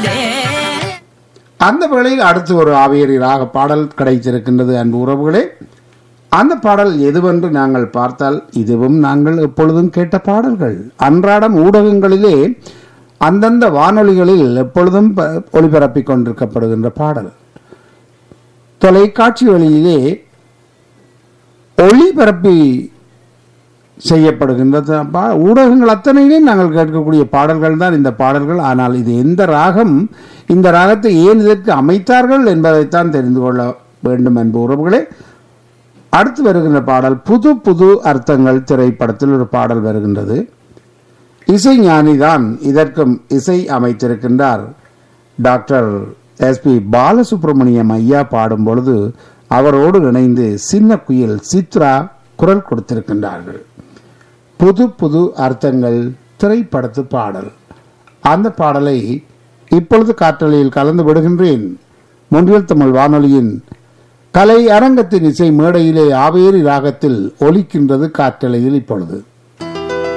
அந்த வேளையில் அடுத்து ஒரு ஆவேரி ராக பாடல் கிடைத்திருக்கின்றது அன்பு உறவுகளே. அந்த பாடல் எதுவென்று நாங்கள் பார்த்தால் இதுவும் நாங்கள் எப்பொழுதும் கேட்ட பாடல்கள். அன்றாடம் ஊடகங்களிலே அந்தந்த வானொலிகளில் எப்பொழுதும் ஒளிபரப்பிக் கொண்டிருக்கப்படுகின்ற பாடல். தொலைக்காட்சி வழியிலே ஒளிபரப்பி செய்யப்படுகின்ற ஊடகங்கள் அத்தனையிலும் நாங்கள் கேட்கக்கூடிய பாடல்கள் தான் இந்த பாடல்கள். ஆனால் இது எந்த ராகம், இந்த ராகத்தை ஏன் இதற்கு அமைத்தார்கள் என்பதைத்தான் தெரிந்து கொள்ள வேண்டும் அன்பு உறவுகளே. அடுத்து வருகின்ற பாடல் புது புது அர்த்தங்கள் திரைப்படத்தில் ஒரு பாடல் வருகின்றது. இசை ஞானிதான் இதற்கும் இசை அமைத்திருக்கின்றார். டாக்டர் எஸ்பி பாலசுப்ரமணியம் ஐயா பாடும் பொழுது அவரோடு இணைந்து சின்ன குயில் சித்ரா குரல் கொடுத்திருக்கின்றார்கள். புது புது அர்த்தங்கள் திரைப்படத்து பாடல். அந்த பாடலை இப்பொழுது காற்றலையில் கலந்து விடுகின்றேன். மொன்றியல் தமிழ் வானொலியின் கலை அரங்கத்தின் இசை மேடையிலே ஆவேரி ராகத்தில் ஒலிக்கின்றது காற்றலையில் இப்பொழுது.